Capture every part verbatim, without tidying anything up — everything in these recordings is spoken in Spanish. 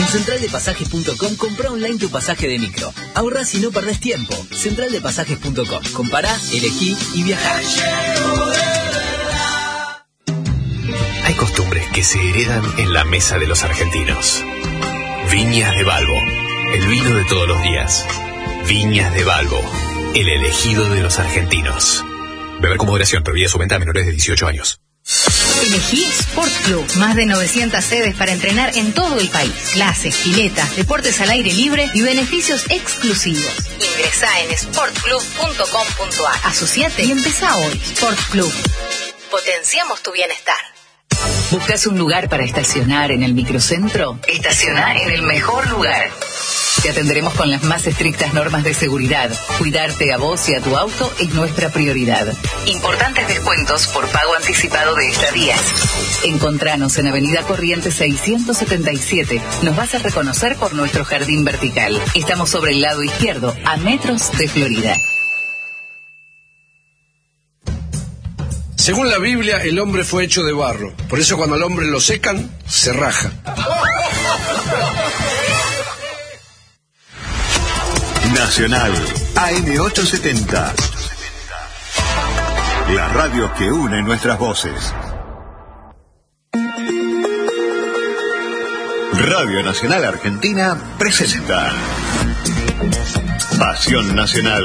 En central de pasajes punto com comprá online tu pasaje de micro. Ahorrás y no perdés tiempo. central de pasajes punto com. Compará, elegí y viajá. Hay costumbres que se heredan en la mesa de los argentinos. Viñas de Balbo, el vino de todos los días. Viñas de Balbo, el elegido de los argentinos. Beber con moderación, prohibida su venta a menores de dieciocho años. Elegí Sport Club. Más de novecientas sedes para entrenar en todo el país. Clases, piletas, deportes al aire libre y beneficios exclusivos. Ingresá en sport club punto com punto a r. Asociate y empezá hoy. Sport Club. Potenciamos tu bienestar. ¿Buscas un lugar para estacionar en el microcentro? Estacioná en el mejor lugar. Te atenderemos con las más estrictas normas de seguridad. Cuidarte a vos y a tu auto es nuestra prioridad. Importantes descuentos por pago anticipado de estadías. Encontranos en Avenida Corrientes seiscientos setenta y siete. Nos vas a reconocer por nuestro jardín vertical. Estamos sobre el lado izquierdo, a metros de Florida. Según la Biblia, el hombre fue hecho de barro. Por eso cuando al hombre lo secan, se raja. Nacional A M ochocientos setenta. La radio que une nuestras voces. Radio Nacional Argentina presenta Pasión Nacional.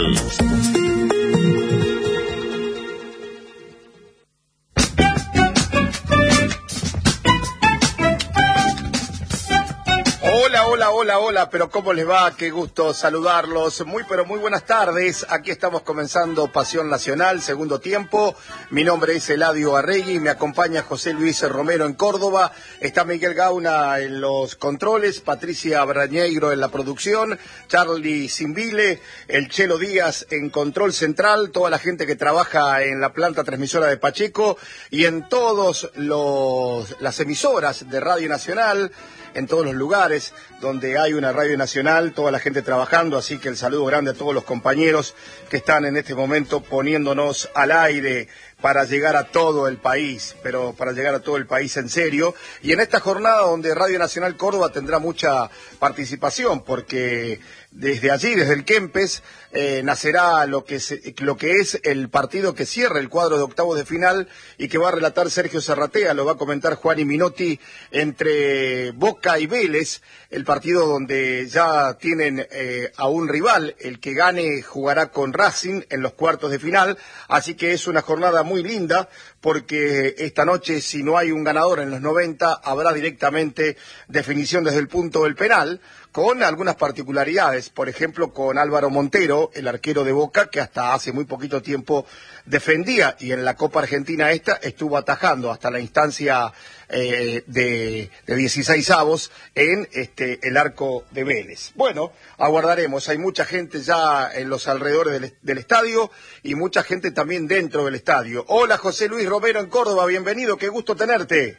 Hola, hola, hola, hola, pero ¿cómo les va? Qué gusto saludarlos. Muy, pero muy buenas tardes. Aquí estamos comenzando Pasión Nacional, segundo tiempo. Mi nombre es Eladio Arregui, me acompaña José Luis Romero en Córdoba. Está Miguel Gauna en los controles, Patricia Brañeiro en la producción, Charlie Simbile, el Chelo Díaz en control central, toda la gente que trabaja en la planta transmisora de Pacheco y en todas las emisoras de Radio Nacional, en todos los lugares donde hay una radio nacional, toda la gente trabajando, así que el saludo grande a todos los compañeros que están en este momento poniéndonos al aire para llegar a todo el país, pero para llegar a todo el país en serio. Y en esta jornada donde Radio Nacional Córdoba tendrá mucha participación, porque desde allí, desde el Kempes, eh, nacerá lo que, se, lo que es el partido que cierra el cuadro de octavos de final y que va a relatar Sergio Serratea, lo va a comentar Juan y Minotti, entre Boca y Vélez, el partido donde ya tienen eh, a un rival, el que gane jugará con Racing en los cuartos de final, así que es una jornada muy linda, porque esta noche, si no hay un ganador en los noventa, habrá directamente definición desde el punto del penal, con algunas particularidades, por ejemplo, con Álvaro Montero, el arquero de Boca, que hasta hace muy poquito tiempo defendía, y en la Copa Argentina esta estuvo atajando hasta la instancia eh, de, de dieciséis avos en este, el arco de Vélez. Bueno, aguardaremos, hay mucha gente ya en los alrededores del, del estadio, y mucha gente también dentro del estadio. Hola, José Luis Romero en Córdoba, bienvenido, qué gusto tenerte.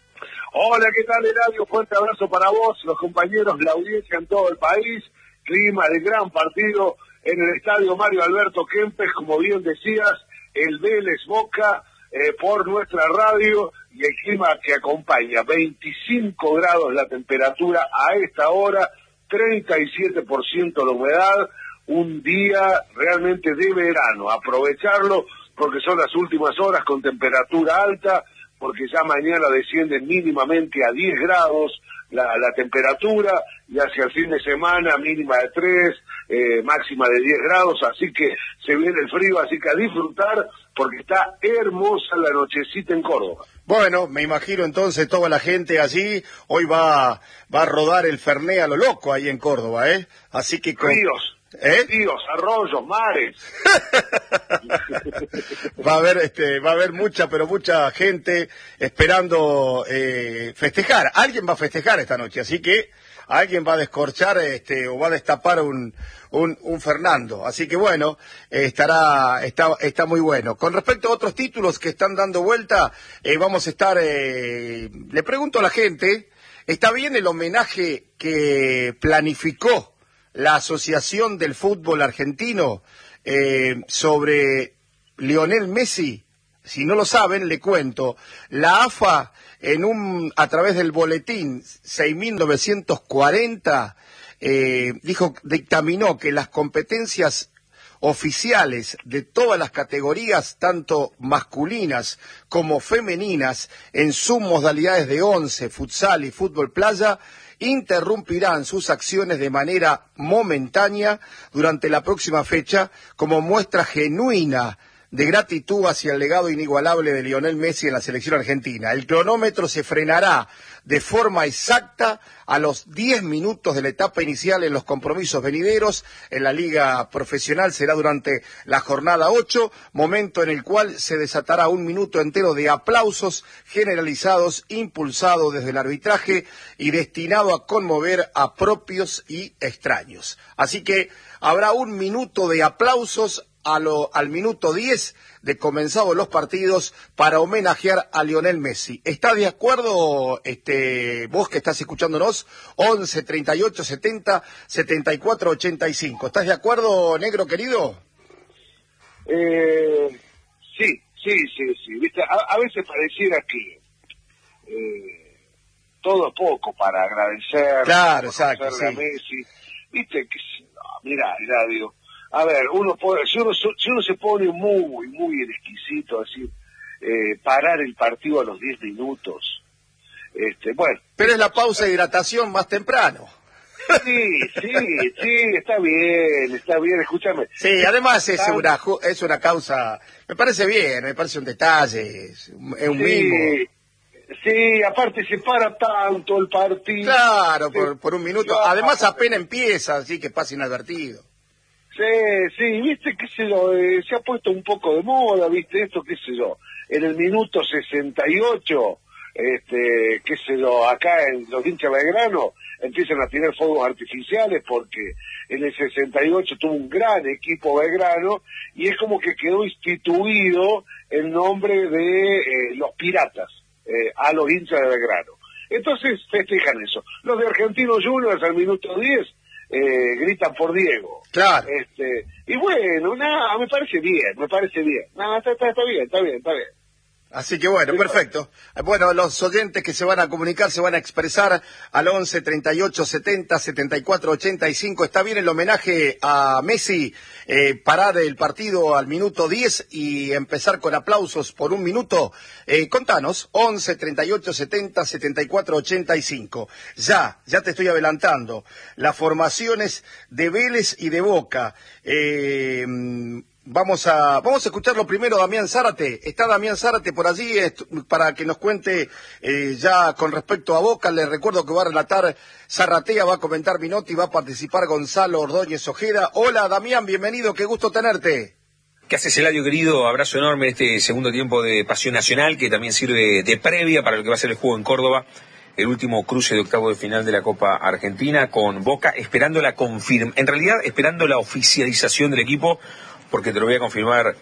Hola, ¿qué tal, Eladio? Fuerte abrazo para vos, los compañeros, la audiencia en todo el país. Clima de gran partido en el estadio Mario Alberto Kempes, como bien decías, el Vélez Boca eh, por nuestra radio, y el clima que acompaña, veinticinco grados la temperatura a esta hora, treinta y siete por ciento la humedad, un día realmente de verano. Aprovecharlo porque son las últimas horas con temperatura alta, porque ya mañana descienden mínimamente a diez grados la, la temperatura, y hacia el fin de semana mínima de tres, eh, máxima de diez grados, así que se viene el frío, así que a disfrutar, porque está hermosa la nochecita en Córdoba. Bueno, me imagino entonces toda la gente allí, hoy va, va a rodar el Fernet a lo loco ahí en Córdoba, ¿eh? Así que con... Ríos. ¿Eh? Ríos, arroyos, mares. va a haber este, va a haber mucha, pero mucha gente esperando eh, festejar. Alguien va a festejar esta noche, así que alguien va a descorchar este, o va a destapar un, un, un Fernando. Así que bueno, eh, estará, está, está muy bueno. Con respecto a otros títulos que están dando vuelta, eh, vamos a estar, eh, le pregunto a la gente, ¿está bien el homenaje que planificó la Asociación del Fútbol Argentino eh, sobre Lionel Messi si no lo saben, le cuento, la A F A, en un, a través del boletín seis mil novecientos cuarenta, eh, dijo, dictaminó que las competencias oficiales de todas las categorías, tanto masculinas como femeninas, en sus modalidades de once, futsal y fútbol playa, interrumpirán sus acciones de manera momentánea durante la próxima fecha como muestra genuina de gratitud hacia el legado inigualable de Lionel Messi en la selección argentina. El cronómetro se frenará de forma exacta a los diez minutos de la etapa inicial en los compromisos venideros. En la liga profesional será durante la jornada ocho, momento en el cual se desatará un minuto entero de aplausos generalizados, impulsado desde el arbitraje y destinado a conmover a propios y extraños. Así que habrá un minuto de aplausos A lo, al minuto diez de comenzados los partidos para homenajear a Lionel Messi. ¿Estás de acuerdo, este, vos que estás escuchándonos? once, treinta y ocho, setenta, setenta y cuatro, ochenta y cinco. ¿Estás de acuerdo, negro querido? Eh, sí, sí, sí, sí. ¿Viste? A, a veces pareciera que eh, todo es poco para agradecer. Claro, exacto. Sí. A Messi. Viste que, no, mirá, Eladio. A ver, uno puede, si uno, si uno se pone muy, muy exquisito, así, eh, parar el partido a los diez minutos, este, bueno. Pero es la pausa de hidratación más temprano. Sí, sí, sí, está bien, está bien, escúchame. Sí, además es una, es una causa, me parece bien, me parece un detalle, es un, es un sí, mimo. Sí, aparte se para tanto el partido. Claro, por, por un minuto, además apenas empieza, así que pasa inadvertido. Sí, sí, viste, qué sé yo, eh, se ha puesto un poco de moda, viste, esto, qué sé yo, en el minuto sesenta y ocho, este, qué sé yo, acá en los hinchas Belgrano empiezan a tirar fuegos artificiales porque en el sesenta y ocho tuvo un gran equipo Belgrano y es como que quedó instituido el nombre de eh, los piratas eh, a los hinchas de Belgrano. Entonces festejan eso. Los de Argentinos Juniors al minuto diez Eh, gritan por Diego. Claro. Este, y bueno, nada, me parece bien, me parece bien. Nada, está, está, está bien, está bien, está bien. Así que bueno, perfecto. Bueno, los oyentes que se van a comunicar se van a expresar al once, treinta y ocho, setenta, setenta y cuatro, ochenta y cinco. Está bien el homenaje a Messi, eh, parar el partido al minuto diez y empezar con aplausos por un minuto. Eh, contanos, once, treinta y ocho, setenta, setenta y cuatro, ochenta y cinco. Ya, ya te estoy adelantando. Las formaciones de Vélez y de Boca. Eh, Vamos a vamos a escucharlo primero, Damián Zárate. Está Damián Zárate por allí para que nos cuente eh, ya con respecto a Boca. Les recuerdo que va a relatar Zarratea, va a comentar Minotti, va a participar Gonzalo Ordóñez Ojeda. Hola Damián, bienvenido, qué gusto tenerte. ¿Qué haces, Eladio, querido? Abrazo enorme en este segundo tiempo de Pasión Nacional, que también sirve de previa para lo que va a ser el juego en Córdoba, el último cruce de octavo de final de la Copa Argentina con Boca, esperando la confirma, en realidad esperando la oficialización del equipo, porque te lo voy a confirmar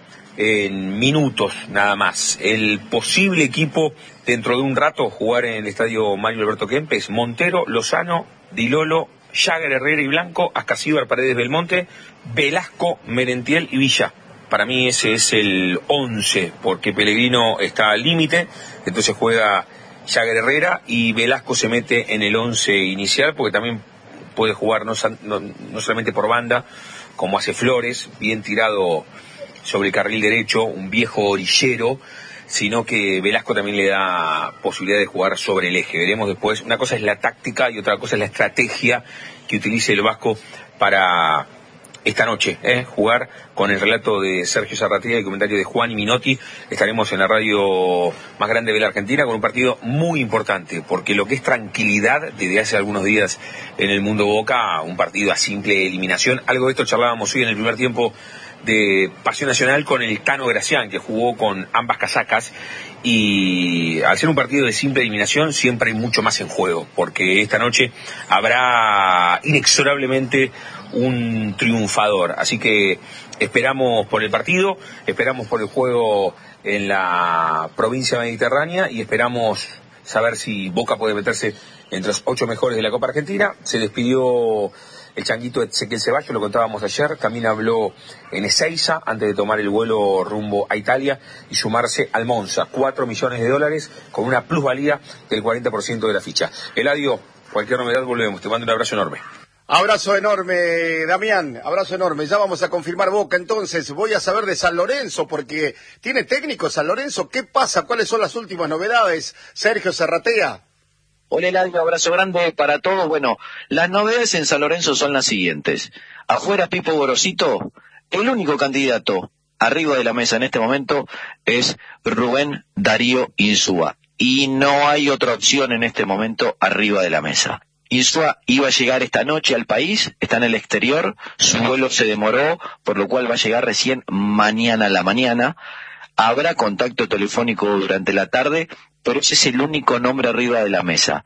en minutos nada más. El posible equipo dentro de un rato jugar en el estadio Mario Alberto Kempes: Montero, Lozano, Di Lolo, Jagger, Herrera y Blanco, Ascasíbar, Paredes, Belmonte, Velasco, Merentiel y Villa. Para mí ese es el once, porque Pellegrino está al límite, entonces juega Jagger, Herrera, y Velasco se mete en el once inicial, porque también puede jugar no, no, no solamente por banda, como hace Flores, bien tirado sobre el carril derecho, un viejo orillero, sino que Velasco también le da posibilidad de jugar sobre el eje. Veremos después, una cosa es la táctica y otra cosa es la estrategia que utilice el Vasco para esta noche, ¿eh? Jugar con el relato de Sergio Zarratea y el comentario de Juan y Minotti. Estaremos en la radio más grande de la Argentina con un partido muy importante, porque lo que es tranquilidad desde hace algunos días en el mundo Boca, un partido a simple eliminación. Algo de esto charlábamos hoy en el primer tiempo de Pasión Nacional con el Cano Gracián, que jugó con ambas casacas, y al ser un partido de simple eliminación siempre hay mucho más en juego, porque esta noche habrá inexorablemente un triunfador. Así que esperamos por el partido, esperamos por el juego en la provincia mediterránea y esperamos saber si Boca puede meterse entre los ocho mejores de la Copa Argentina. Se despidió el changuito Ezequiel Ceballos, lo contábamos ayer, también habló en Ezeiza antes de tomar el vuelo rumbo a Italia y sumarse al Monza, cuatro millones de dólares con una plusvalía del cuarenta por ciento de la ficha. Eladio, cualquier novedad volvemos, te mando un abrazo enorme. Abrazo enorme, Damián, abrazo enorme. Ya vamos a confirmar Boca, entonces voy a saber de San Lorenzo, porque tiene técnico San Lorenzo. ¿Qué pasa? ¿Cuáles son las últimas novedades? Sergio Serratea. Hola, Eladio, abrazo grande para todos. Bueno, las novedades en San Lorenzo son las siguientes. Afuera Pipo Gorosito, el único candidato arriba de la mesa en este momento es Rubén Darío Insúa. Y no hay otra opción en este momento arriba de la mesa. Insúa iba a llegar esta noche al país, está en el exterior, su vuelo se demoró, por lo cual va a llegar recién mañana a la mañana. Habrá contacto telefónico durante la tarde, pero ese es el único nombre arriba de la mesa.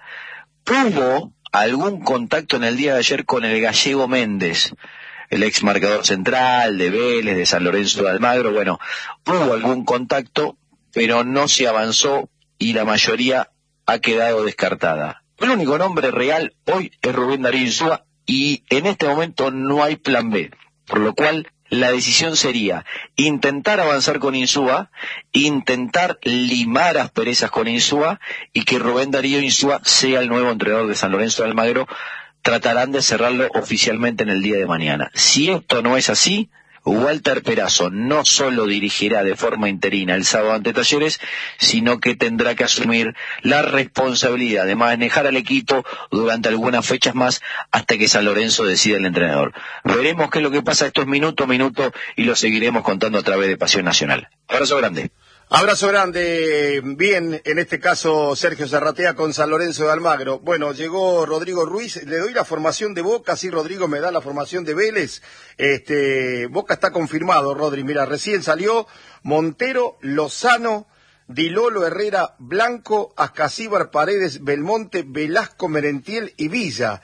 Hubo algún contacto en el día de ayer con el gallego Méndez, el ex marcador central de Vélez, de San Lorenzo de Almagro. Bueno, hubo algún contacto, pero no se avanzó y la mayoría ha quedado descartada. El único nombre real hoy es Rubén Darío Insúa y en este momento no hay plan B, por lo cual la decisión sería intentar avanzar con Insúa, intentar limar asperezas con Insúa y que Rubén Darío Insúa sea el nuevo entrenador de San Lorenzo de Almagro. Tratarán de cerrarlo oficialmente en el día de mañana. Si esto no es así, Walter Perazo no solo dirigirá de forma interina el sábado ante Talleres, sino que tendrá que asumir la responsabilidad de manejar al equipo durante algunas fechas más hasta que San Lorenzo decida el entrenador. Veremos qué es lo que pasa estos minutos, minutos, y lo seguiremos contando a través de Pasión Nacional. Abrazo grande. Abrazo grande, bien, en este caso Sergio Serratea con San Lorenzo de Almagro. Bueno, llegó Rodrigo Ruiz, le doy la formación de Boca, sí, Rodrigo me da la formación de Vélez. Este, Boca está confirmado, Rodri, mira, recién salió Montero, Lozano, Di Lolo, Herrera, Blanco, Ascasíbar, Paredes, Belmonte, Velasco, Merentiel y Villa.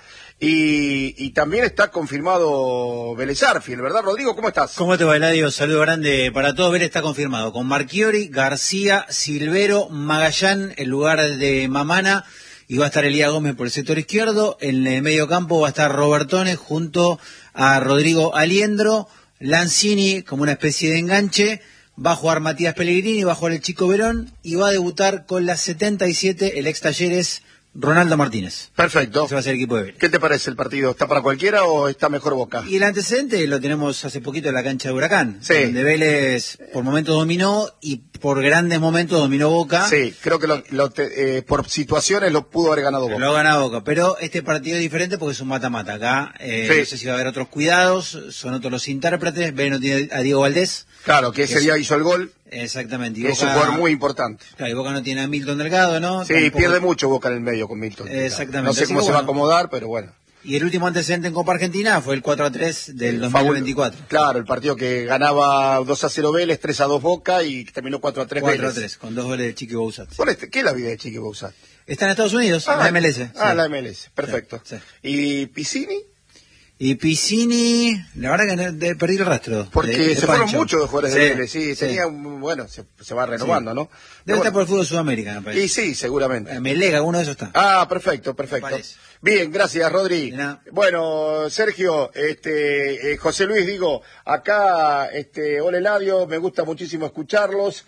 Y, y también está confirmado Vélez Arfield, ¿verdad, Rodrigo? ¿Cómo estás? ¿Cómo te va, Eladio? Saludo grande para todos. Vélez está confirmado con Marchiori, García, Silvero, Magallán, en lugar de Mamana, y va a estar Elías Gómez por el sector izquierdo. En el medio campo va a estar Robertone junto a Rodrigo Aliendro, Lanzini como una especie de enganche. Va a jugar Matías Pellegrini, va a jugar el Chico Verón y va a debutar con la setenta y siete el ex Talleres Ronaldo Martínez. Perfecto. Ese va a ser el equipo de Vélez. ¿Qué te parece el partido? ¿Está para cualquiera o está mejor Boca? Y el antecedente lo tenemos hace poquito en la cancha de Huracán, sí, donde Vélez por momentos dominó y por grandes momentos dominó Boca. Sí, creo que lo, lo te, eh, por situaciones lo pudo haber ganado Boca. Lo ha ganado Boca, pero este partido es diferente porque es un mata-mata. Acá eh, sí, no sé si va a haber otros cuidados, son otros los intérpretes. Vélez no tiene a Diego Valdés. Claro, que ese que día es, hizo el gol. Exactamente. Y Boca, es un jugador muy importante. Claro, y Boca no tiene a Milton Delgado, ¿no? Sí, tampoco pierde mucho Boca en el medio con Milton. Exactamente. No sé cómo Así se bueno, va a acomodar, pero bueno. Y el último antecedente en Copa Argentina fue el cuatro a tres del dos mil veinticuatro. Claro, el partido que ganaba dos a cero Vélez, tres a dos Boca y terminó cuatro a tres Vélez. cuatro a tres, con dos goles de Chiqui Bouzat. Este, ¿qué es la vida de Chiqui Bouzat? Está en Estados Unidos, ah, en la M L S. Ah, sí. la M L S, perfecto. Sí, sí. ¿Y Piscini? Y Piscini, la verdad que no, de, perdí el rastro. Porque de, de se Pancho. fueron muchos de jugadores sí, de Vélez, sí, sí. tenía un, bueno, se, se va renovando, sí, ¿no? Debe Pero estar bueno, por el fútbol sudamericano, me parece. Y sí, seguramente. Me lega, uno de esos está. Ah, perfecto, perfecto. Bien, gracias, Rodri. Bueno, Sergio, este, eh, José Luis, digo, acá, este, hola Eladio, me gusta muchísimo escucharlos,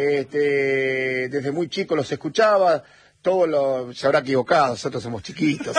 este, desde muy chico los escuchaba, todo lo, se habrá equivocado, nosotros somos chiquitos.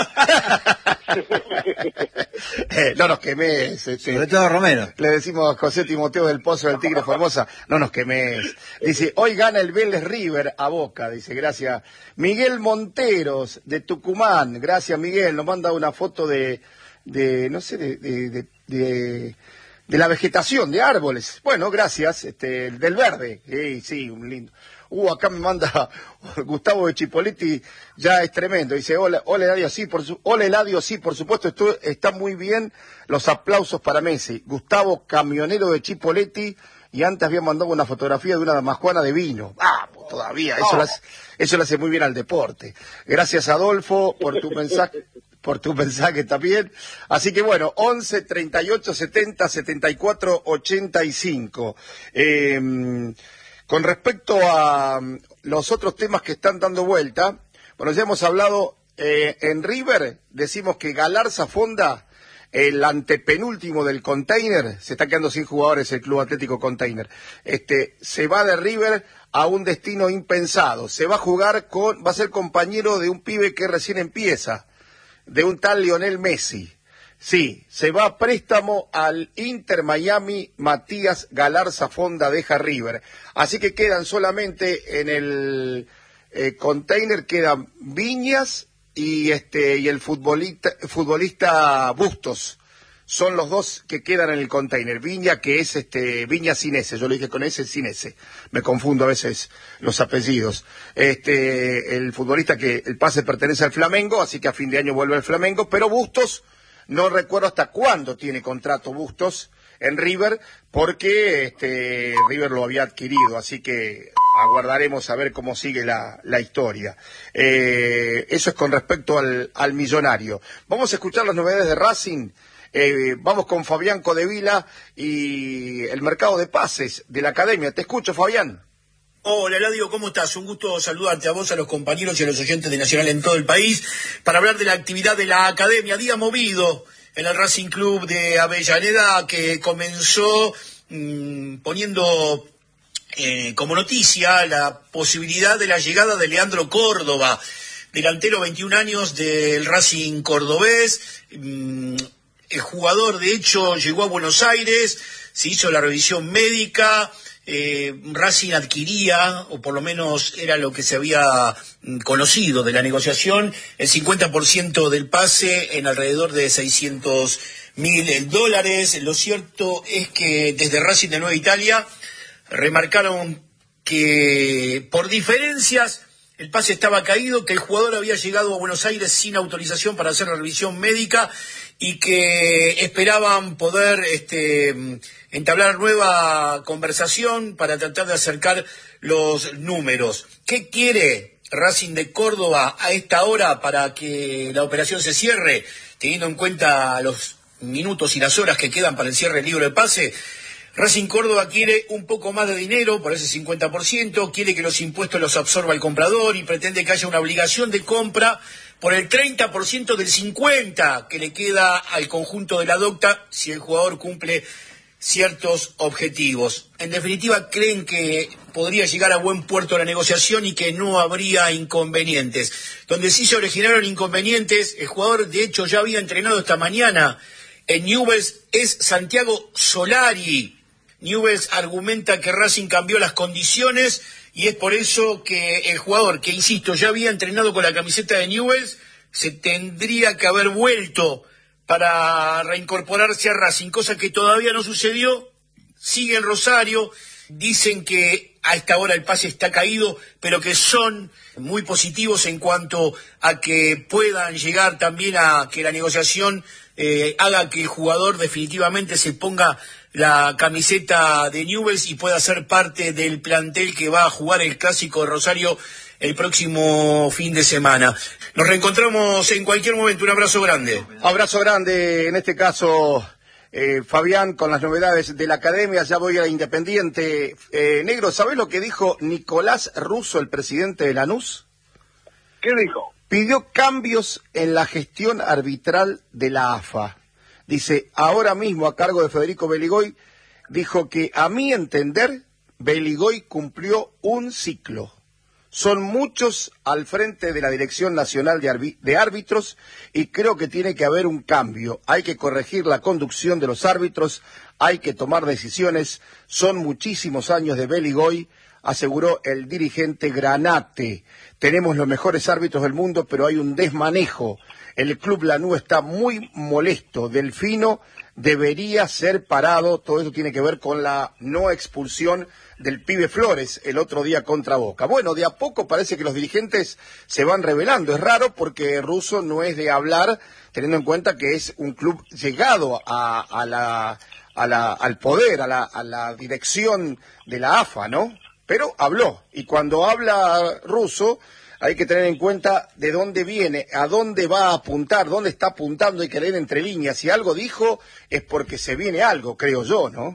eh, no nos quemes. Este, Sobre todo Romero. Le decimos a José Timoteo del Pozo del Tigre Formosa, no nos quemes. Dice, hoy gana el Vélez River a Boca, dice, gracias. Miguel Monteros, de Tucumán, gracias Miguel, nos manda una foto de, de no sé, de, de, de, de, de la vegetación, de árboles. Bueno, gracias, este, del verde, sí, sí, un lindo. Uh, acá me manda Gustavo de Chipoletti, ya es tremendo. Dice, hola, hola Eladio, sí, por su, hola Eladio, sí, por supuesto, esto, está muy bien los aplausos para Messi. Gustavo, camionero de Chipoletti, y antes había mandado una fotografía de una damajuana de vino. Ah, pues todavía, eso, oh. le hace, eso le hace muy bien al deporte. Gracias, Adolfo, por tu mensaje. por tu mensaje también. Así que bueno, once, treinta y ocho, setenta, setenta y cuatro, ochenta y cinco. Eh, Con respecto a los otros temas que están dando vuelta, bueno, ya hemos hablado eh, en River, decimos que Galarza Fonda el antepenúltimo del Container, se está quedando sin jugadores el Club Atlético Container, este, se va de River a un destino impensado, se va a jugar con, va a ser compañero de un pibe que recién empieza, de un tal Lionel Messi. Sí, se va a préstamo al Inter Miami. Matías Galarza Fonda deja River. Así que quedan solamente en el eh, Container, quedan Viñas y este y el futbolista, futbolista Bustos. Son los dos que quedan en el Container. Viña, que es este Viña sin S, yo lo dije con S, sin S. Me confundo a veces los apellidos. Este, el futbolista que el pase pertenece al Flamengo, así que a fin de año vuelve al Flamengo, pero Bustos, no recuerdo hasta cuándo tiene contrato Bustos en River, porque este River lo había adquirido, así que aguardaremos a ver cómo sigue la, la historia. Eh, eso es con respecto al, al millonario. Vamos a escuchar las novedades de Racing. Eh, vamos con Fabián Codevila y el mercado de pases de la academia. Te escucho, Fabián. Hola, Eladio, ¿cómo estás? Un gusto saludarte a vos, a los compañeros y a los oyentes de Nacional en todo el país para hablar de la actividad de la academia. Día movido en el Racing Club de Avellaneda, que comenzó mmm, poniendo eh, como noticia la posibilidad de la llegada de Leandro Córdoba, delantero veintiún años del Racing cordobés. Mmm, El jugador, de hecho, llegó a Buenos Aires, se hizo la revisión médica, eh, Racing adquiría, o por lo menos era lo que se había conocido de la negociación, el cincuenta por ciento del pase en alrededor de seiscientos mil dólares. Lo cierto es que desde Racing de Nueva Italia remarcaron que por diferencias el pase estaba caído, que el jugador había llegado a Buenos Aires sin autorización para hacer la revisión médica y que esperaban poder este, entablar nueva conversación para tratar de acercar los números. ¿Qué quiere Racing de Córdoba a esta hora para que la operación se cierre, teniendo en cuenta los minutos y las horas que quedan para el cierre del libro de pase? Racing Córdoba quiere un poco más de dinero por ese cincuenta por ciento, quiere que los impuestos los absorba el comprador y pretende que haya una obligación de compra por el treinta por ciento del cincuenta por ciento que le queda al conjunto de la docta si el jugador cumple ciertos objetivos. En definitiva, creen que podría llegar a buen puerto la negociación y que no habría inconvenientes. Donde sí se originaron inconvenientes, el jugador de hecho ya había entrenado esta mañana en Newell's, es Santiago Solari. Newell's argumenta que Racing cambió las condiciones y es por eso que el jugador, que insisto, ya había entrenado con la camiseta de Newell's, se tendría que haber vuelto para reincorporarse a Racing, cosa que todavía no sucedió. Sigue en Rosario, dicen que a esta hora el pase está caído, pero que son muy positivos en cuanto a que puedan llegar también a que la negociación eh, haga que el jugador definitivamente se ponga la camiseta de Newell's y pueda ser parte del plantel que va a jugar el Clásico de Rosario el próximo fin de semana. Nos reencontramos en cualquier momento. Un abrazo grande. Abrazo grande, en este caso, eh, Fabián, con las novedades de la academia. Ya voy a Independiente. Eh, Negro, ¿sabés lo que dijo Nicolás Russo, el presidente de Lanús? ¿Qué dijo? Pidió cambios en la gestión arbitral de la A F A. Dice, ahora mismo a cargo de Federico Beligoy, dijo que a mi entender, Beligoy cumplió un ciclo. Son muchos al frente de la Dirección Nacional de, de Árbitros y creo que tiene que haber un cambio. Hay que corregir la conducción de los árbitros, hay que tomar decisiones. Son muchísimos años de Beligoy, aseguró el dirigente Granate. Tenemos los mejores árbitros del mundo, pero hay un desmanejo. El Club Lanús está muy molesto. Delfino debería ser parado. Todo eso tiene que ver con la no expulsión del pibe Flores el otro día contra Boca. Bueno, de a poco parece que los dirigentes se van revelando. Es raro porque Russo no es de hablar, teniendo en cuenta que es un club llegado a, a la, a la, al poder, a la, a la dirección de la A F A, ¿no? Pero habló. Y cuando habla Russo, hay que tener en cuenta de dónde viene, a dónde va a apuntar, dónde está apuntando, hay que leer entre líneas. Si algo dijo, es porque se viene algo, creo yo, ¿no?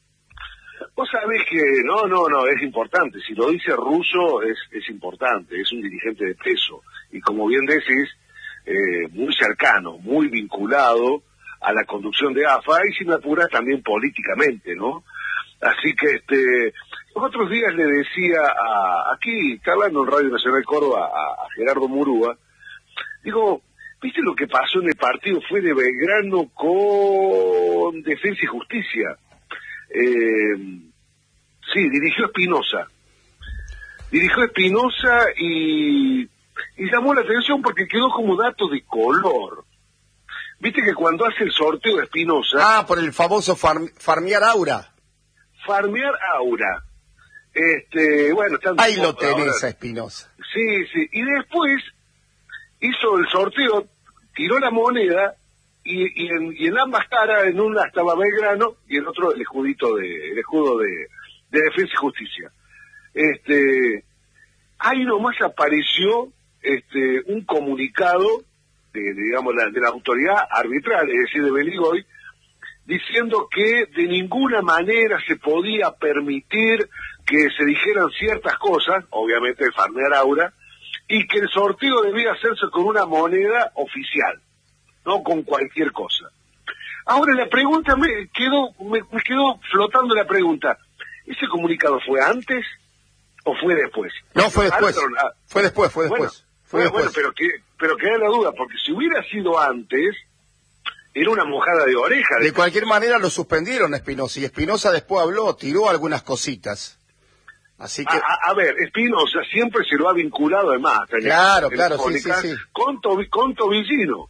Vos sabés que no, no, no, es importante. Si lo dice Russo, es, es importante, es un dirigente de peso. Y como bien decís, eh, muy cercano, muy vinculado a la conducción de A F A y si me apuras también políticamente, ¿no? Así que este los otros días le decía a, aquí, hablando en Radio Nacional Córdoba, a, a Gerardo Murúa, digo, ¿viste lo que pasó en el partido? Fue de Belgrano con Defensa y Justicia. Eh, sí, dirigió Espinosa. Dirigió Espinosa y, y llamó la atención porque quedó como dato de color. Viste que cuando hace el sorteo de Espinosa... Ah, por el famoso farm, farmear aura. Farmear aura. Este, bueno, ahí lo tenés a Espinosa. Sí, sí. Y después hizo el sorteo, tiró la moneda y, y, en, y en ambas caras, en una estaba Belgrano y en otro el escudito de, el escudo de, de Defensa y Justicia. Este, ahí nomás apareció este un comunicado de, de digamos la, de la autoridad arbitral, es decir, de Beligoy, diciendo que de ninguna manera se podía permitir que se dijeran ciertas cosas, obviamente el farmear aura, y que el sorteo debía hacerse con una moneda oficial, no con cualquier cosa. Ahora la pregunta me quedó, me, me quedó flotando la pregunta, ¿ese comunicado fue antes o fue después? No, fue después, fue después, fue después. Bueno, fue bueno, después. bueno pero que pero queda la duda, porque si hubiera sido antes, era una mojada de oreja. De cualquier manera lo suspendieron a Espinosa, y Espinosa después habló, tiró algunas cositas. Así que... A, a ver, Espinosa siempre se lo ha vinculado además. Claro, claro, sí, sí, sí. Con, Tobi, con Tobillino.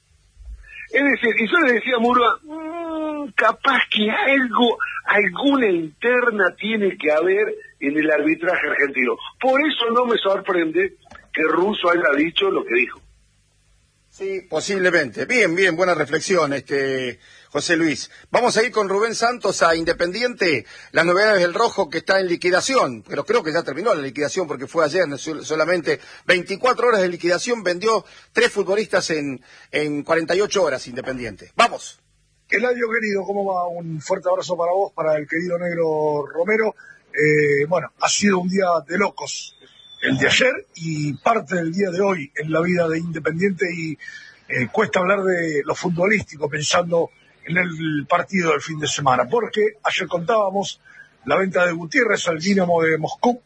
Es decir, y yo le decía a Murúa, mmm, capaz que algo, alguna interna tiene que haber en el arbitraje argentino. Por eso no me sorprende que Russo haya dicho lo que dijo. Sí, posiblemente. Bien, bien, buena reflexión, este José Luis. Vamos a ir con Rubén Santos a Independiente, las novedades del Rojo que está en liquidación, pero creo que ya terminó la liquidación porque fue ayer, solamente veinticuatro horas de liquidación, vendió tres futbolistas en, en cuarenta y ocho horas Independiente. ¡Vamos! Eladio querido, ¿cómo va? Un fuerte abrazo para vos, para el querido Negro Romero. Eh, bueno, ha sido un día de locos el de ayer y parte del día de hoy en la vida de Independiente y eh, cuesta hablar de lo futbolístico pensando en el partido del fin de semana, porque ayer contábamos la venta de Gutiérrez al Dinamo de Moscú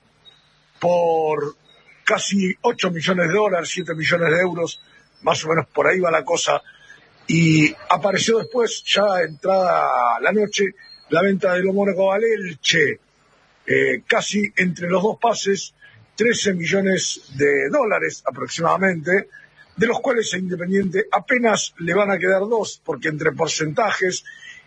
por casi ocho millones de dólares, siete millones de euros, más o menos por ahí va la cosa, y apareció después, ya entrada la noche, la venta de lo Mónaco al Elche, eh, casi entre los dos pases, trece millones de dólares aproximadamente, de los cuales a Independiente apenas le van a quedar dos, porque entre porcentajes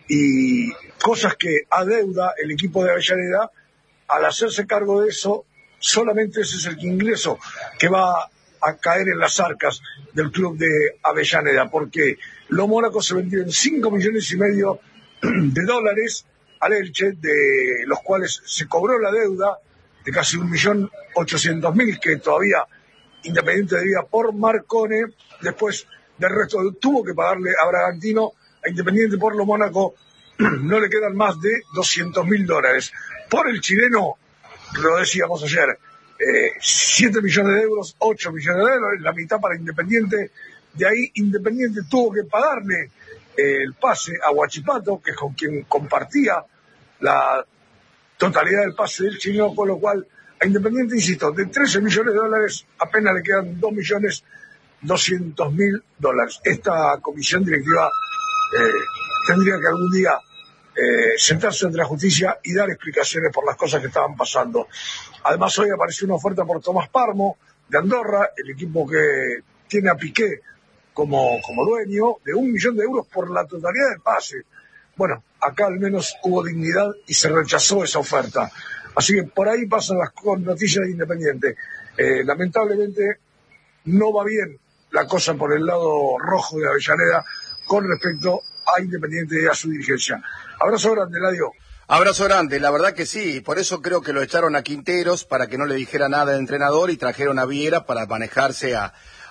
y cosas que adeuda el equipo de Avellaneda, al hacerse cargo de eso, solamente ese es el ingreso que va a caer en las arcas del club de Avellaneda, porque lo Mónaco se vendió en cinco millones y medio de dólares al Elche, de los cuales se cobró la deuda de casi un millón ochocientos mil que todavía Independiente debía por Marcone. Después del resto tuvo que pagarle a Bragantino, a Independiente por lo Mónaco no le quedan más de doscientos mil dólares. Por el chileno, lo decíamos ayer, eh, siete millones de euros, ocho millones de dólares, la mitad para Independiente. De ahí Independiente tuvo que pagarle eh, el pase a Huachipato, que es con quien compartía la totalidad del pase del chileno, con lo cual a Independiente, insisto, de trece millones de dólares apenas le quedan dos millones doscientos mil dólares. Esta comisión directiva eh, tendría que algún día eh, sentarse ante la justicia y dar explicaciones por las cosas que estaban pasando. Además, hoy apareció una oferta por Tomás Parmo de Andorra, el equipo que tiene a Piqué como, como dueño, de un millón de euros por la totalidad del pase. Bueno, acá al menos hubo dignidad y se rechazó esa oferta. Así que por ahí pasan las noticias de Independiente. Eh, lamentablemente no va bien la cosa por el lado rojo de Avellaneda con respecto a Independiente y a su dirigencia. Abrazo grande, Eladio. Abrazo grande, la verdad que sí, por eso creo que lo echaron a Quinteros para que no le dijera nada de entrenador y trajeron a Viera para manejarse a,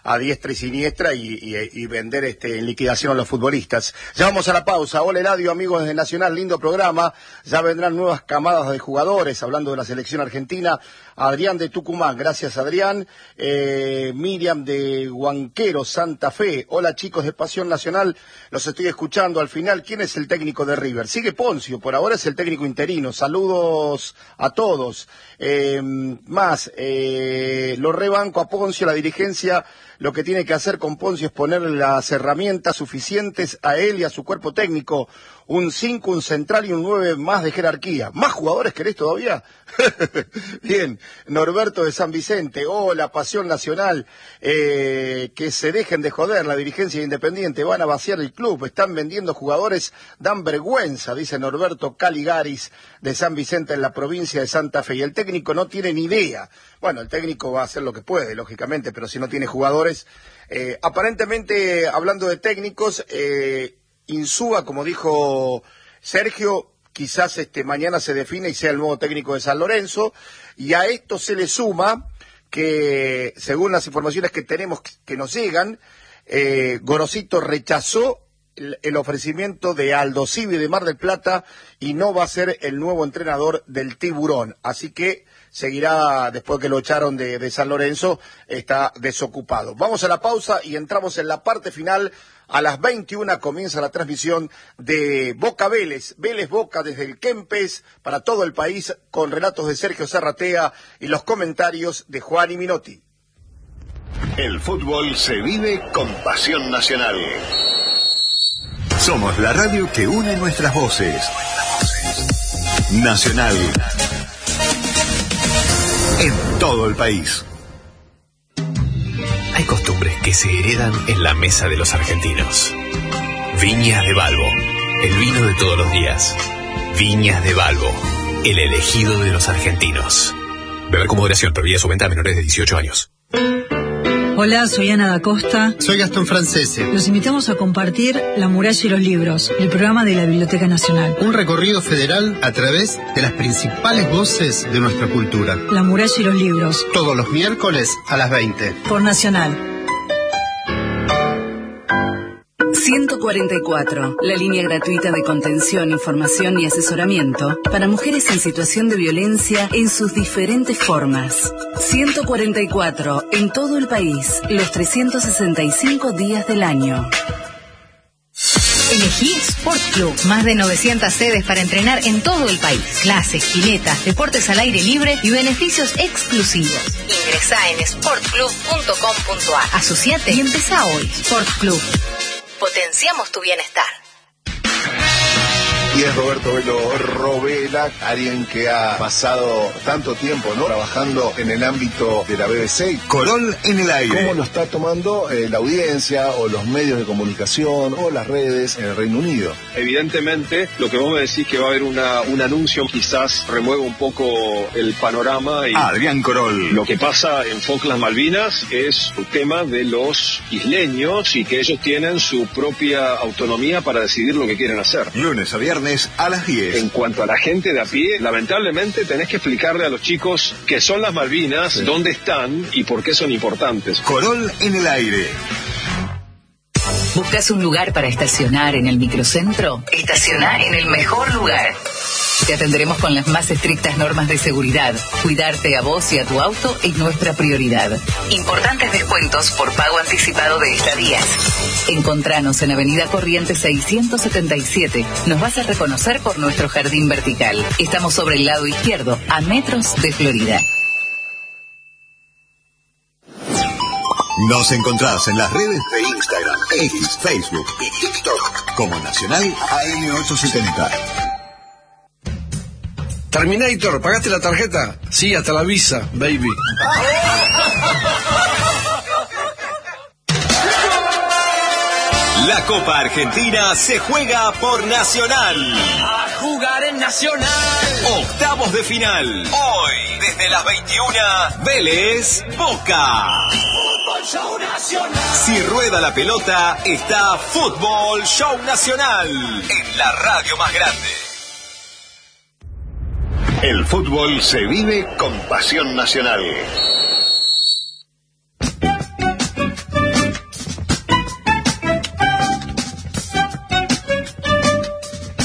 a diestra y siniestra y, y, y vender este, en liquidación a los futbolistas. Ya vamos a la pausa. Hola Eladio, amigos desde Nacional, lindo programa. Ya vendrán nuevas camadas de jugadores, hablando de la selección argentina. Adrián de Tucumán, gracias Adrián. Eh, Miriam de Huanquero, Santa Fe. Hola chicos de Pasión Nacional, los estoy escuchando. Al final, ¿quién es el técnico de River? Sigue Poncio, por ahora es el técnico interino. Saludos a todos. Eh, más, eh, lo rebanco a Poncio, la dirigencia lo que tiene que hacer con Poncio es ponerle las herramientas suficientes a él y a su cuerpo técnico. Un cinco, un central y un nueve más de jerarquía. ¿Más jugadores querés todavía? Bien, Norberto de San Vicente. Hola, Pasión Nacional. Eh, que se dejen de joder, la dirigencia de Independiente. Van a vaciar el club. Están vendiendo jugadores, dan vergüenza, dice Norberto Caligaris de San Vicente en la provincia de Santa Fe. Y el técnico no tiene ni idea. Bueno, el técnico va a hacer lo que puede, lógicamente, pero si no tiene jugadores... Eh, aparentemente, hablando de técnicos... Eh, Insúa, como dijo Sergio, quizás este mañana se define y sea el nuevo técnico de San Lorenzo, y a esto se le suma que, según las informaciones que tenemos que nos llegan, eh, Gorosito rechazó el, el ofrecimiento de Aldo Civi de Mar del Plata y no va a ser el nuevo entrenador del Tiburón, así que seguirá, después que lo echaron de, de San Lorenzo, está desocupado. Vamos a la pausa y entramos en la parte final. A las veintiuna comienza la transmisión de Boca Vélez, Vélez Boca desde el Kempes para todo el país, con relatos de Sergio Zarratea y los comentarios de Juan y Minotti. El fútbol se vive con Pasión Nacional. Somos la radio que une nuestras voces. Nacional. En todo el país. Hay costumbres que se heredan en la mesa de los argentinos. Viñas de Balbo, el vino de todos los días. Viñas de Balbo, el elegido de los argentinos. Beber con moderación, prohibida su venta a menores de dieciocho años. Hola, soy Ana da Costa. Soy Gastón Francese. Los invitamos a compartir La Muralla y los Libros, el programa de la Biblioteca Nacional. Un recorrido federal a través de las principales voces de nuestra cultura. La Muralla y los Libros. Todos los miércoles a las veinte. Por Nacional. ciento cuarenta y cuatro, la línea gratuita de contención, información y asesoramiento para mujeres en situación de violencia en sus diferentes formas. ciento cuarenta y cuatro, en todo el país, los trescientos sesenta y cinco días del año. Elegí Sport Club. Más de novecientas sedes para entrenar en todo el país. Clases, piletas, deportes al aire libre y beneficios exclusivos. Ingresá en sport club punto com punto a r. Asociate y empezá hoy. Sport Club. Potenciamos tu bienestar. Y es Roberto Velo Robela, alguien que ha pasado tanto tiempo, ¿no?, trabajando en el ámbito de la B B C. Corol en el aire. ¿Cómo lo está tomando eh, la audiencia o los medios de comunicación o las redes en el Reino Unido? Evidentemente, lo que vos me decís que va a haber una, un anuncio quizás remueva un poco el panorama. Y Adrián Corol. Lo que pasa en Falkland Malvinas es un tema de los isleños y que ellos tienen su propia autonomía para decidir lo que quieren hacer. Lunes a viernes a las diez. En cuanto a la gente de a pie, lamentablemente tenés que explicarle a los chicos qué son las Malvinas, sí, dónde están y por qué son importantes. Corol en el aire. ¿Buscas un lugar para estacionar en el microcentro? Estacioná en el mejor lugar. Te atenderemos con las más estrictas normas de seguridad. Cuidarte a vos y a tu auto es nuestra prioridad. Importantes descuentos por pago anticipado de estadías. Encontranos en Avenida Corrientes seiscientos setenta y siete. Nos vas a reconocer por nuestro jardín vertical. Estamos sobre el lado izquierdo, a metros de Florida. Nos encontrás en las redes de Instagram, X, Facebook y TikTok como Nacional A M ochocientos setenta. Terminator, ¿pagaste la tarjeta? Sí, hasta la Visa, baby. La Copa Argentina se juega por Nacional. A jugar en Nacional. Octavos de final. Hoy, desde las veintiuna, Vélez Boca. Fútbol Show Nacional. Si rueda la pelota, está Fútbol Show Nacional. En la radio más grande. El fútbol se vive con Pasión Nacional.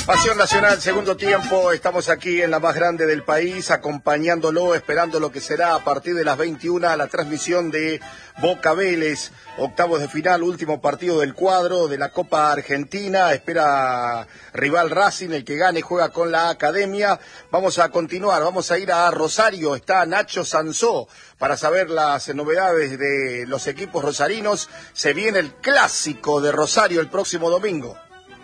Pasión Nacional, segundo tiempo, estamos aquí en la más grande del país, acompañándolo, esperando lo que será a partir de las veintiuna la transmisión de Boca Vélez, octavos de final, último partido del cuadro de la Copa Argentina, espera rival Racing, el que gane juega con la Academia. Vamos a continuar, vamos a ir a Rosario, está Nacho Sansó para saber las novedades de los equipos rosarinos. Se viene el clásico de Rosario el próximo domingo.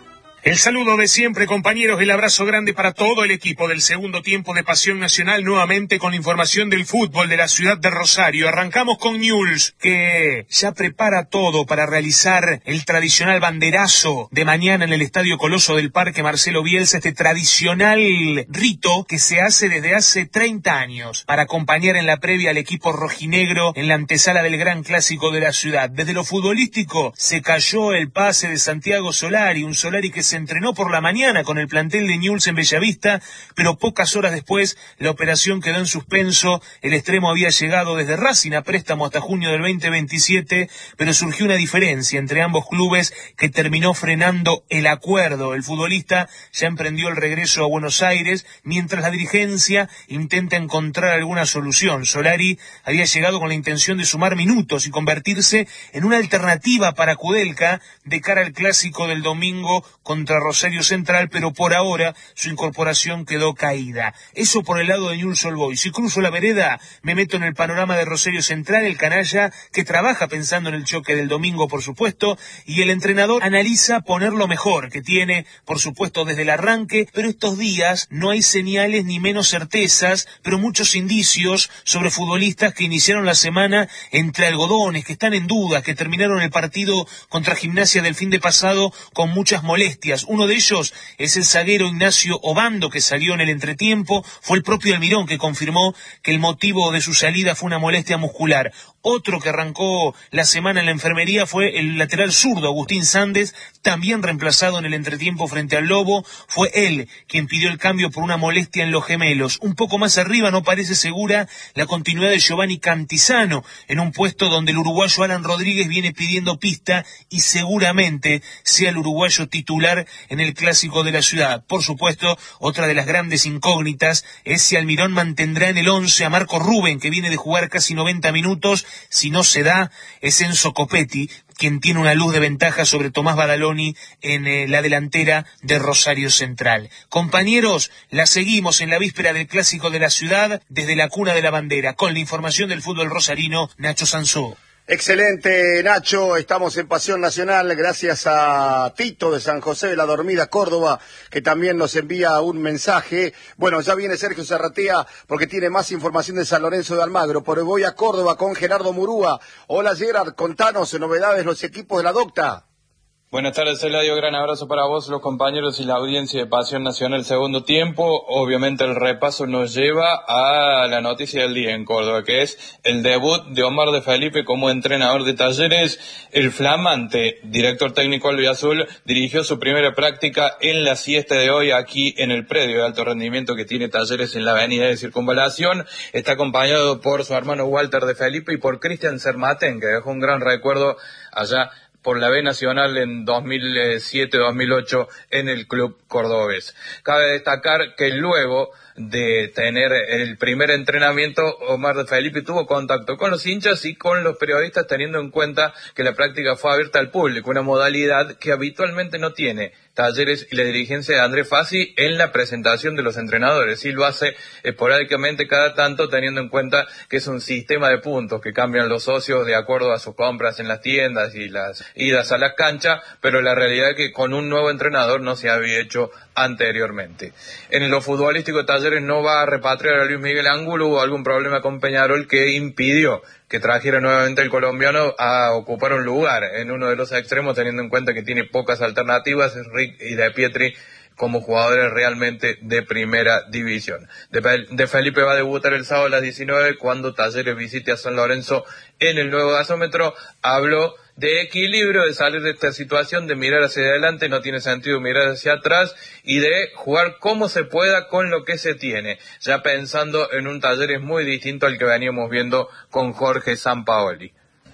El saludo de siempre, compañeros, el abrazo grande para todo el equipo del segundo tiempo de Pasión Nacional, nuevamente con la información del fútbol de la ciudad de Rosario. Arrancamos con Newell's, que ya prepara todo para realizar el tradicional banderazo de mañana en el Estadio Coloso del Parque Marcelo Bielsa, este tradicional rito que se hace desde hace treinta años para acompañar en la previa al equipo rojinegro en la antesala del gran clásico de la ciudad. Desde lo futbolístico se cayó el pase de Santiago Solari, un Solari que se entrenó por la mañana con el plantel de Newell's en Bellavista, pero pocas horas después la operación quedó en suspenso. El extremo había llegado desde Racing a préstamo hasta junio del veinte veintisiete, pero surgió una diferencia entre ambos clubes que terminó frenando el acuerdo. El futbolista ya emprendió el regreso a Buenos Aires, mientras la dirigencia intenta encontrar alguna solución. Solari había llegado con la intención de sumar minutos y convertirse en una alternativa para Kudelka de cara al clásico del domingo contra Rosario Central, pero por ahora su incorporación quedó caída. Eso por el lado de Newell's Old Boys. Si cruzo la vereda, me meto en el panorama de Rosario Central, el canalla que trabaja pensando en el choque del domingo, por supuesto, y el entrenador analiza poner lo mejor que tiene, por supuesto, desde el arranque, pero estos días no hay señales ni menos certezas, pero muchos indicios sobre futbolistas que iniciaron la semana entre algodones, que están en duda, que terminaron el partido contra Gimnasia del fin de pasado con muchas molestias. Uno de ellos es el zaguero Ignacio Obando, que salió en el entretiempo. Fue el propio Almirón que confirmó que el motivo de su salida fue una molestia muscular. Otro que arrancó la semana en la enfermería fue el lateral zurdo Agustín Sández, también reemplazado en el entretiempo frente al Lobo. Fue él quien pidió el cambio por una molestia en los gemelos. Un poco más arriba no parece segura la continuidad de Giovanni Cantizano, en un puesto donde el uruguayo Alan Rodríguez viene pidiendo pista y seguramente sea el uruguayo titular en el clásico de la ciudad. Por supuesto, otra de las grandes incógnitas es si Almirón mantendrá en el once a Marco Rubén, que viene de jugar casi noventa minutos. Si no se da, es Enzo Copetti quien tiene una luz de ventaja sobre Tomás Badaloni en eh, la delantera de Rosario Central. Compañeros, la seguimos en la víspera del clásico de la ciudad desde la cuna de la bandera, con la información del fútbol rosarino, Nacho Sansó. Excelente, Nacho, estamos en Pasión Nacional, gracias a Tito de San José de la Dormida, Córdoba, que también nos envía un mensaje. Bueno, ya viene Sergio Zarratea porque tiene más información de San Lorenzo de Almagro, pero voy a Córdoba con Gerardo Murúa. Hola Gerard, contanos novedades los equipos de la Docta. Buenas tardes, Eladio, gran abrazo para vos, los compañeros y la audiencia de Pasión Nacional segundo tiempo. Obviamente el repaso nos lleva a la noticia del día en Córdoba, que es el debut de Omar de Felipe como entrenador de Talleres. El flamante director técnico albiazul dirigió su primera práctica en la siesta de hoy aquí en el predio de alto rendimiento que tiene Talleres en la avenida de Circunvalación. Está acompañado por su hermano Walter de Felipe y por Cristian Sermatén, que dejó un gran recuerdo allá por la B Nacional en dos mil siete dos mil ocho en el club cordobés. Cabe destacar que luego de tener el primer entrenamiento, Omar de Felipe tuvo contacto con los hinchas y con los periodistas, teniendo en cuenta que la práctica fue abierta al público, una modalidad que habitualmente no tiene Talleres y la dirigencia de Andrés Fassi en la presentación de los entrenadores. Sí lo hace esporádicamente cada tanto, teniendo en cuenta que es un sistema de puntos que cambian los socios de acuerdo a sus compras en las tiendas y las idas a las canchas, pero la realidad es que con un nuevo entrenador no se había hecho anteriormente. En lo futbolístico, Talleres no va a repatriar a Luis Miguel Angulo. Hubo algún problema con Peñarol que impidió que trajera nuevamente el colombiano a ocupar un lugar en uno de los extremos, teniendo en cuenta que tiene pocas alternativas, Rick y De Pietri, como jugadores realmente de primera división. De, de Felipe va a debutar el sábado a las diecinueve cuando Talleres visite a San Lorenzo en el nuevo gasómetro. Habló de equilibrio, de salir de esta situación, de mirar hacia adelante, no tiene sentido mirar hacia atrás, y de jugar como se pueda con lo que se tiene, ya pensando en un Talleres muy distinto al que veníamos viendo con Jorge Sampaoli.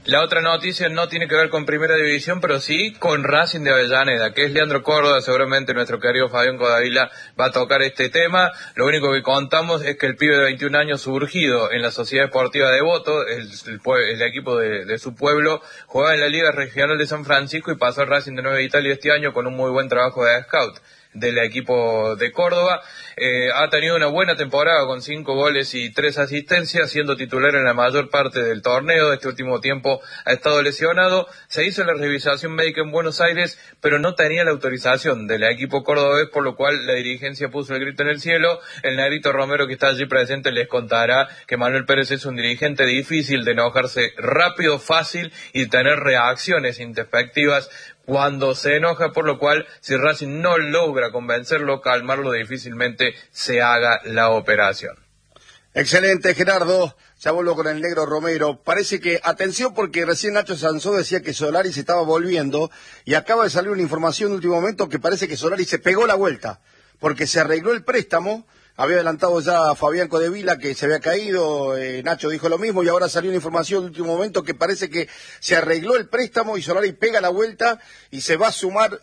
La otra noticia no tiene que ver con Primera División, pero sí con Racing de Avellaneda, que es Leandro Córdoba. Seguramente nuestro querido Fabián Codavila va a tocar este tema. Lo único que contamos es que el pibe de veintiún años, surgido en la Sociedad Esportiva Devoto, el, el, el equipo de, de su pueblo, jugaba en la Liga Regional de San Francisco y pasó al Racing de Nueva Italia este año con un muy buen trabajo de scout del equipo de Córdoba. Eh, ha tenido una buena temporada con cinco goles y tres asistencias, siendo titular en la mayor parte del torneo. Este último tiempo ha estado lesionado. Se hizo la revisación médica en Buenos Aires, pero no tenía la autorización del equipo cordobés, por lo cual la dirigencia puso el grito en el cielo. El negrito Romero, que está allí presente, les contará que Manuel Pérez es un dirigente difícil, de enojarse rápido, fácil y tener reacciones introspectivas cuando se enoja, por lo cual si Racing no logra convencerlo, calmarlo, difícilmente se haga la operación. Excelente, Gerardo. Ya vuelvo con el negro Romero. Parece que, atención, porque recién Nacho Sansó decía que Solari se estaba volviendo y acaba de salir una información de último momento que parece que Solari se pegó la vuelta porque se arregló el préstamo. Había adelantado ya a Fabián Codevila que se había caído, eh, Nacho dijo lo mismo, y ahora salió una información de último momento que parece que se arregló el préstamo y Solari pega la vuelta y se va a sumar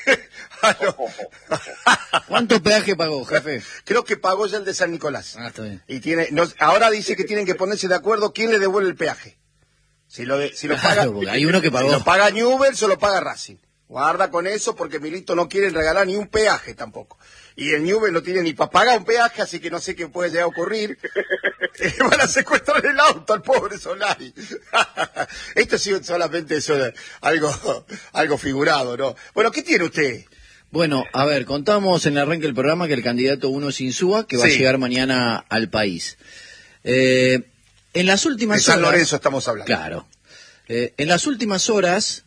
a lo... ¿Cuánto peaje pagó, jefe? Creo que pagó ya el de San Nicolás. Ah, está bien. Y tiene, no, ahora dice que tienen que ponerse de acuerdo quién le devuelve el peaje. Si lo, de, si lo paga, claro, hay uno que pagó. Si lo paga Newell's o lo paga Racing. Guarda con eso porque Milito no quiere regalar ni un peaje tampoco. Y el Newell's no tiene ni para pagar un peaje, así que no sé qué puede llegar a ocurrir. Eh, van a secuestrar el auto al pobre Solari. Esto sí solamente es algo, algo figurado, ¿no? Bueno, ¿qué tiene usted? Bueno, a ver, contamos en el arranque del programa que el candidato uno es Insúa, que va sí. a llegar mañana al país. Eh, en las últimas de San horas... Lorenzo estamos hablando. Claro. Eh, en las últimas horas,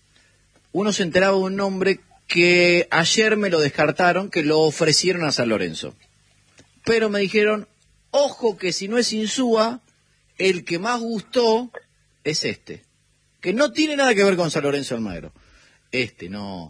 uno se enteraba de un nombre que ayer me lo descartaron, que lo ofrecieron a San Lorenzo. Pero me dijeron, ojo que si no es Insúa, el que más gustó es este. Que no tiene nada que ver con San Lorenzo Almagro. Este, no.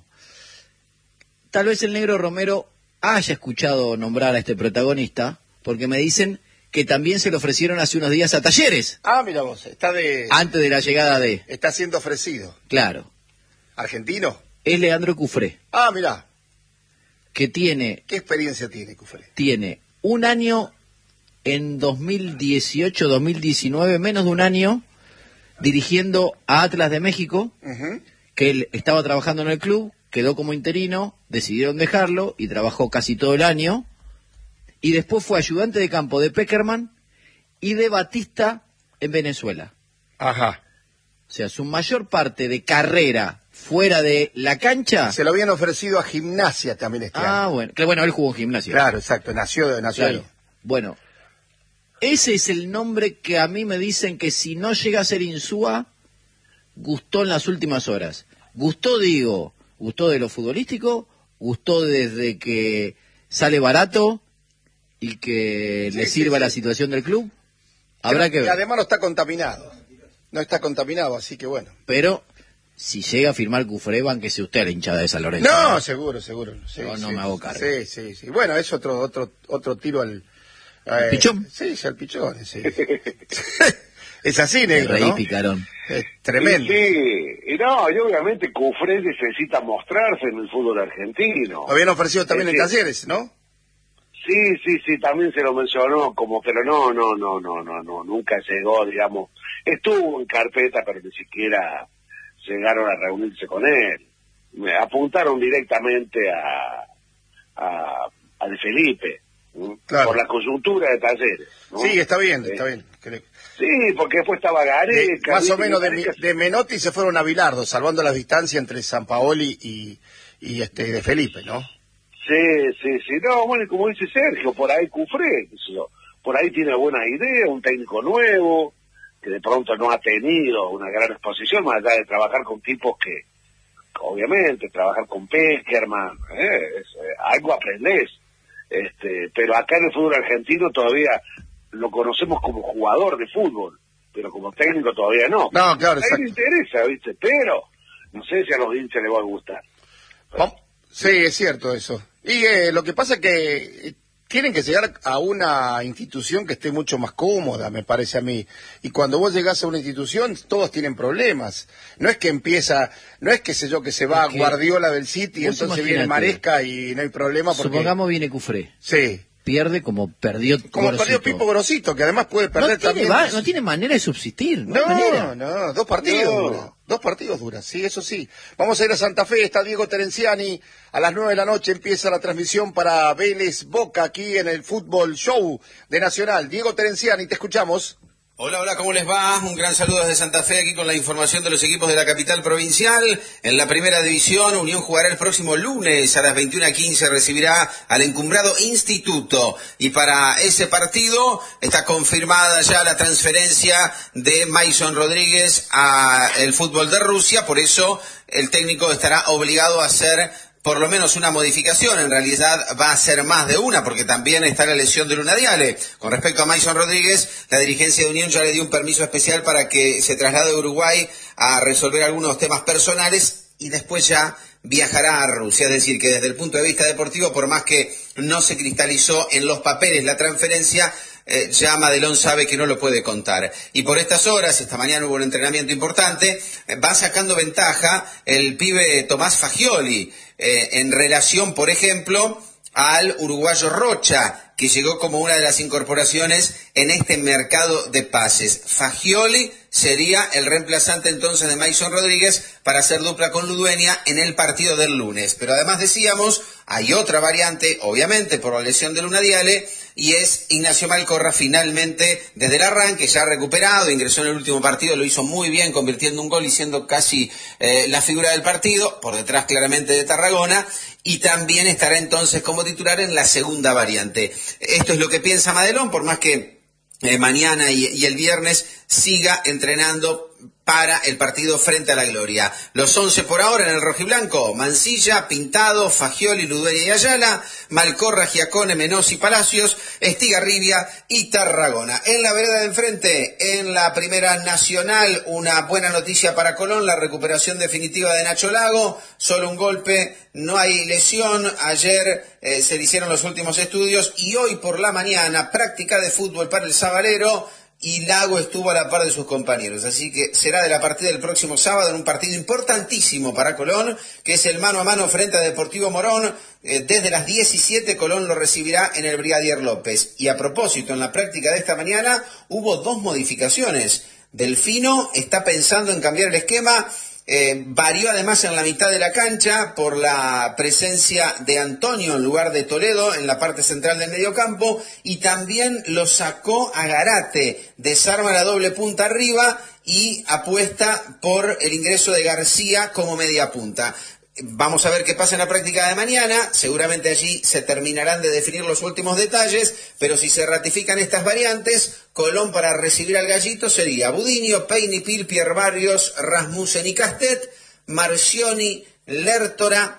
Tal vez el negro Romero haya escuchado nombrar a este protagonista, porque me dicen que también se lo ofrecieron hace unos días a Talleres. Ah, mira vos, está de... Antes de la llegada de... Está siendo ofrecido. Claro. ¿Argentino? Es Leandro Cufré. Ah, mirá. Que tiene... ¿Qué experiencia tiene Cufré? Tiene un año en dos mil dieciocho, dos mil diecinueve, menos de un año, dirigiendo a Atlas de México, uh-huh. que él estaba trabajando en el club, quedó como interino, decidieron dejarlo y trabajó casi todo el año, y después fue ayudante de campo de Peckerman y de Batista en Venezuela. Ajá. O sea, su mayor parte de carrera fuera de la cancha... Se lo habían ofrecido a Gimnasia también este ah, año. bueno, que bueno, él jugó en Gimnasia. Claro, exacto, nació, nació claro. ahí. Bueno, ese es el nombre que a mí me dicen que si no llega a ser Insúa, gustó en las últimas horas. Gustó, digo, gustó de lo futbolístico, gustó desde que sale barato y que sí, le sirva sí, sí. la situación del club. Habrá Pero, que ver. Y además no está contaminado. No está contaminado, así que bueno. Pero... si llega a firmar Cufré, banquese usted a la hinchada de San Lorenzo. No, ¿no? seguro, seguro. Sí, no, no sí, me hago cargo. Sí, sí, sí. Bueno, es otro otro otro tiro al... Eh, ¿Pichón? Sí, sí, al pichón, sí. Es así, negro, reí, ¿no? picarón. Es tremendo. Sí, sí, y no, y obviamente Cufré necesita mostrarse en el fútbol argentino. Lo habían ofrecido también es en que... Talleres, ¿no? Sí, sí, sí, también se lo mencionó, como, pero no, no, no, no, no, no, nunca llegó, digamos. Estuvo en carpeta, pero ni siquiera llegaron a reunirse con él. Me apuntaron directamente a, a, a De Felipe, claro. por la coyuntura de Talleres, ¿no? Sí, está bien, eh, está bien. Sí, porque después estaba Gareca. Más o menos de, Gareca... de Menotti se fueron a Bilardo, salvando las distancias entre Sampaoli y, y este De Felipe, ¿no? Sí, sí, sí. No, bueno, y como dice Sergio, por ahí Cufré, por ahí tiene buena idea, un técnico nuevo, que de pronto no ha tenido una gran exposición, más allá de trabajar con tipos que, obviamente, trabajar con Peckerman, ¿eh? es, eh, algo aprendés. Este, pero acá en el fútbol argentino todavía lo conocemos como jugador de fútbol, pero como técnico todavía no. No, claro, a él le interesa, ¿viste? Pero no sé si a los hinchas les va a gustar. Pero... Sí, es cierto eso. Y eh, lo que pasa es que tienen que llegar a una institución que esté mucho más cómoda, me parece a mí. Y cuando vos llegás a una institución, todos tienen problemas. No es que empieza, no es que sé yo, que se va que Guardiola del City y entonces viene Maresca y no hay problema porque... Supongamos viene Cufré. Sí. Pierde como perdió Como Gorosito. perdió Pipo Grosito, que además puede perder no tiene también. Va, no tiene manera de subsistir. No, No, hay manera. no, dos partidos No. duras. Dos partidos duras, sí, eso sí. Vamos a ir a Santa Fe, está Diego Terenciani. A las nueve de la noche empieza la transmisión para Vélez Boca aquí en el Fútbol Show de Nacional. Diego Terenciani, te escuchamos. Hola, hola, ¿cómo les va? Un gran saludo desde Santa Fe, aquí con la información de los equipos de la capital provincial. En la primera división, Unión jugará el próximo lunes a las veintiuna quince, recibirá al encumbrado Instituto. Y para ese partido está confirmada ya la transferencia de Mason Rodríguez al fútbol de Rusia, por eso el técnico estará obligado a hacer por lo menos una modificación. En realidad va a ser más de una, porque también está la lesión de Luna Diale. Con respecto a Mason Rodríguez, la dirigencia de Unión ya le dio un permiso especial para que se traslade a Uruguay a resolver algunos temas personales y después ya viajará a Rusia. Es decir, que desde el punto de vista deportivo, por más que no se cristalizó en los papeles la transferencia, Eh, ya Madelón sabe que no lo puede contar. Y por estas horas, esta mañana hubo un entrenamiento importante, eh, va sacando ventaja el pibe Tomás Fagioli, eh, en relación, por ejemplo, al uruguayo Rocha, que llegó como una de las incorporaciones en este mercado de pases. Fagioli sería el reemplazante entonces de Mason Rodríguez para hacer dupla con Ludueña en el partido del lunes. Pero además decíamos, hay otra variante, obviamente por la lesión de Luna Diale, y es Ignacio Malcorra, finalmente desde el arranque, ya recuperado, ingresó en el último partido, lo hizo muy bien, convirtiendo un gol y siendo casi eh, la figura del partido, por detrás claramente de Tarragona, y también estará entonces como titular en la segunda variante. Esto es lo que piensa Madelón, por más que eh, mañana y, y el viernes siga entrenando para el partido frente a la Gloria. Los once por ahora en el rojiblanco: Mancilla, Pintado, Fagioli, Ludueña y Ayala, Malcorra, Giacone, Menossi, Palacios, Estigarribia y Tarragona. En la vereda de enfrente, en la Primera Nacional, una buena noticia para Colón, la recuperación definitiva de Nacho Lago, solo un golpe, no hay lesión. Ayer eh, se le hicieron los últimos estudios y hoy por la mañana práctica de fútbol para el Sabalero, y Lago estuvo a la par de sus compañeros, así que será de la partida del próximo sábado en un partido importantísimo para Colón, que es el mano a mano frente a Deportivo Morón. Eh, desde las diecisiete Colón lo recibirá en el Brigadier López. Y a propósito, en la práctica de esta mañana hubo dos modificaciones. Delfino está pensando en cambiar el esquema. Eh, varió además en la mitad de la cancha por la presencia de Antonio en lugar de Toledo en la parte central del mediocampo, y también lo sacó a Garate, desarma la doble punta arriba y apuesta por el ingreso de García como media punta. Vamos a ver qué pasa en la práctica de mañana, seguramente allí se terminarán de definir los últimos detalles, pero si se ratifican estas variantes, Colón para recibir al Gallito sería Budinio, Peinipil, Pierre Barrios, Rasmussen y Castet, Marcioni, Lertora,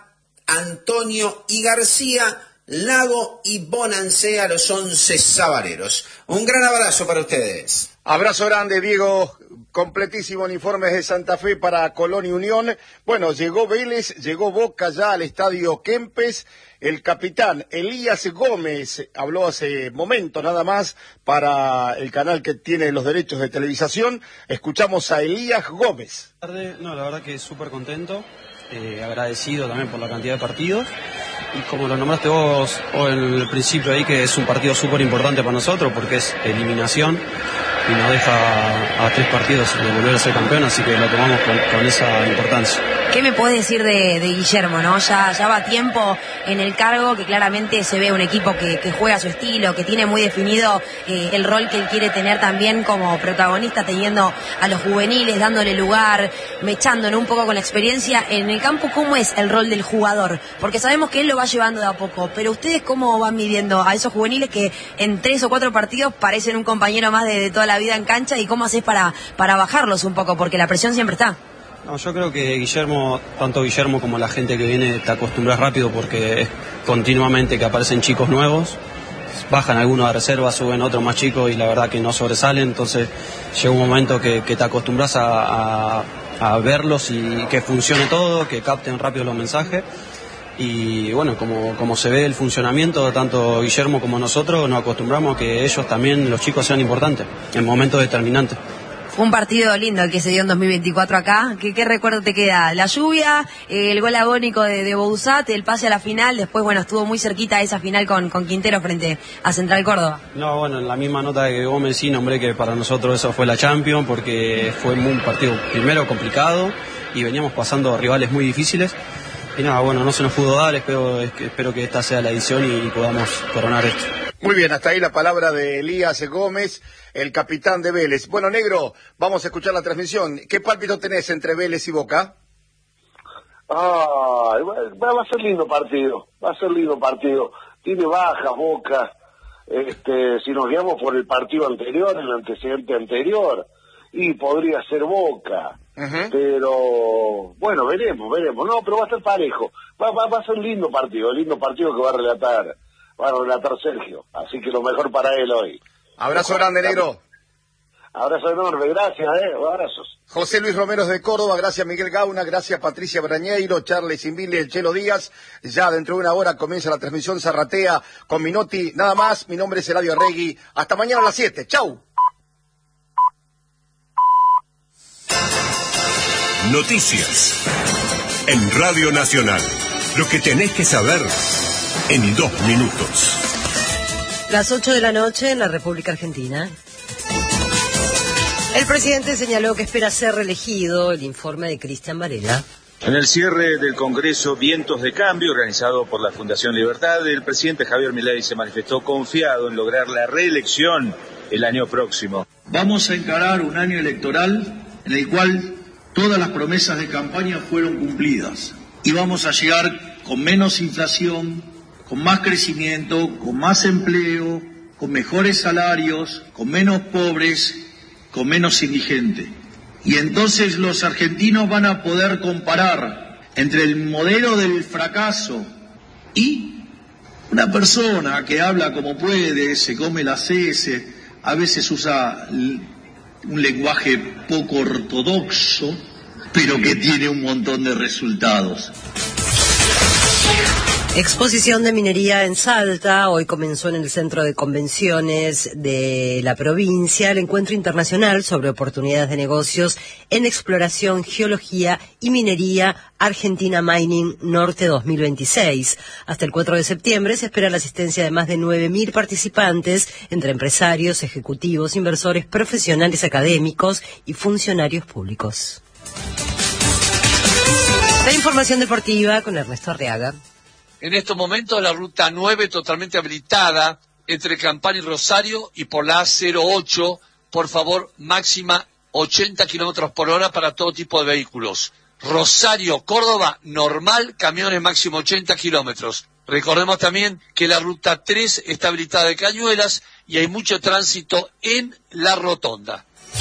Antonio y García, Lago y Bonancea, los once sabareros. Un gran abrazo para ustedes. Abrazo grande, Diego. Completísimo el informe de Santa Fe para Colón y Unión. Bueno, llegó Vélez, llegó Boca ya al estadio Kempes. El capitán Elías Gómez habló hace momento nada más para el canal que tiene los derechos de televisación. Escuchamos a Elías Gómez. No, la verdad que súper contento, eh, agradecido también por la cantidad de partidos. Y como lo nombraste vos o en el principio ahí, que es un partido súper importante para nosotros porque es eliminación y nos deja a, a tres partidos de volver a ser campeón, así que lo tomamos con, con esa importancia. ¿Qué me podés decir de, de Guillermo, no? Ya, ya va tiempo en el cargo, que claramente se ve un equipo que, que juega a su estilo, que tiene muy definido eh, el rol que él quiere tener también como protagonista, teniendo a los juveniles, dándole lugar, mechándolo un poco con la experiencia. En el campo, ¿cómo es el rol del jugador? Porque sabemos que él lo va llevando de a poco, pero ustedes ¿cómo van midiendo a esos juveniles que en tres o cuatro partidos parecen un compañero más de, de toda la vida en cancha, y cómo haces para, para bajarlos un poco? Porque la presión siempre está. No, yo creo que Guillermo, tanto Guillermo como la gente que viene, te acostumbras rápido porque es continuamente que aparecen chicos nuevos, bajan algunos de reserva, suben otros más chicos y la verdad que no sobresalen, entonces llega un momento que, que te acostumbras a, a, a verlos y que funcione todo, que capten rápido los mensajes. Y bueno, como, como se ve el funcionamiento, tanto Guillermo como nosotros nos acostumbramos a que ellos también, los chicos, sean importantes en momentos determinantes. Fue un partido lindo el que se dio en dos mil veinticuatro acá. ¿Qué, qué recuerdo te queda? La lluvia, eh, el gol agónico de, de Bouzat, el pase a la final, después bueno, estuvo muy cerquita esa final con, con Quintero frente a Central Córdoba. No, bueno, en la misma nota que vos me decís, nombré que para nosotros eso fue la Champions, porque fue un partido primero complicado y veníamos pasando rivales muy difíciles. Y nada, bueno, no se nos pudo dar, espero, espero que esta sea la edición y, y podamos coronar esto. Muy bien, hasta ahí la palabra de Elías Gómez, el capitán de Vélez. Bueno, Negro, vamos a escuchar la transmisión. ¿Qué pálpito tenés entre Vélez y Boca? Ah, va, va a ser lindo partido, va a ser lindo partido. Tiene bajas, Boca. Este, si nos guiamos por el partido anterior, el antecedente anterior, y podría ser Boca. Uh-huh. Pero, bueno, veremos, veremos. No, pero va a ser parejo. Va, va, va a ser un lindo partido, lindo partido que va a relatar. Va a relatar Sergio, así que lo mejor para él hoy. Abrazo grande, Negro. Abrazo enorme, gracias, eh, abrazos. José Luis Romero de Córdoba, gracias Miguel Gauna, gracias Patricia Brañeiro, Charles Inville, el Chelo Díaz. Ya dentro de una hora comienza la transmisión Zarratea con Minotti, nada más. Mi nombre es Eladio Arregui. Hasta mañana a las siete, chau. Noticias en Radio Nacional. Lo que tenés que saber en dos minutos. Las ocho de la noche en la República Argentina. El presidente señaló que espera ser reelegido. El informe de Cristian Varela. En el cierre del Congreso Vientos de Cambio, organizado por la Fundación Libertad, el presidente Javier Milei se manifestó confiado en lograr la reelección el año próximo. Vamos a encarar un año electoral en el cual todas las promesas de campaña fueron cumplidas y vamos a llegar con menos inflación, con más crecimiento, con más empleo, con mejores salarios, con menos pobres, con menos indigentes. Y entonces los argentinos van a poder comparar entre el modelo del fracaso y una persona que habla como puede, se come las heces, a veces usa un lenguaje poco ortodoxo, pero que tiene un montón de resultados. Exposición de minería en Salta. Hoy comenzó en el Centro de Convenciones de la provincia el Encuentro Internacional sobre Oportunidades de Negocios en Exploración, Geología y Minería Argentina Mining Norte dos mil veintiséis. Hasta el cuatro de septiembre se espera la asistencia de más de nueve mil participantes entre empresarios, ejecutivos, inversores, profesionales académicos y funcionarios públicos. La información deportiva con Ernesto Arriaga. En estos momentos la ruta nueve totalmente habilitada entre Campana y Rosario y por la A cero ocho, por favor, máxima ochenta kilómetros por hora para todo tipo de vehículos. Rosario, Córdoba, normal, camiones máximo ochenta kilómetros. Recordemos también que la ruta tres está habilitada de Cañuelas y hay mucho tránsito en la rotonda.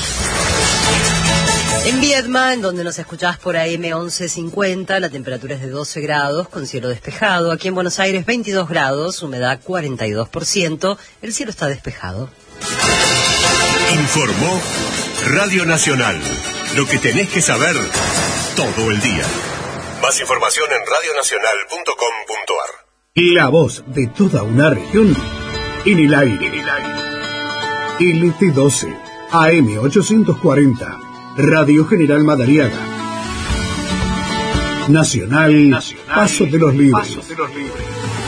En Viedma, en donde nos escuchás por A M once cincuenta, la temperatura es de doce grados, con cielo despejado. Aquí en Buenos Aires, veintidós grados, humedad cuarenta y dos por ciento. El cielo está despejado. Informó Radio Nacional. Lo que tenés que saber todo el día. Más información en radio nacional punto com punto a r. La voz de toda una región en el aire. En el aire. L T doce, A M ochocientos cuarenta. Radio General Madariaga. Nacional, Nacional Paso de los Libres. Paso de los Libres.